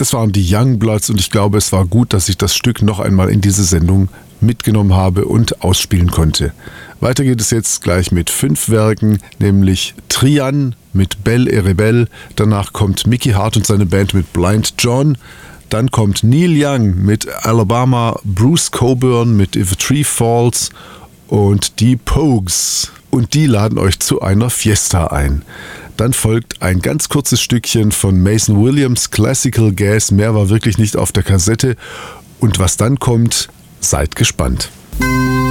Das waren die Youngbloods und ich glaube, es war gut, dass ich das Stück noch einmal in diese Sendung mitgenommen habe und ausspielen konnte. Weiter geht es jetzt gleich mit 5 Werken, nämlich Trian mit Belle et Rebelle, danach kommt Mickey Hart und seine Band mit Blind John, dann kommt Neil Young mit Alabama, Bruce Cockburn mit If a Tree Falls und die Pogues. Und die laden euch zu einer Fiesta ein. Dann folgt ein ganz kurzes Stückchen von Mason Williams, Classical Gas. Mehr war wirklich nicht auf der Kassette. Und was dann kommt, seid gespannt.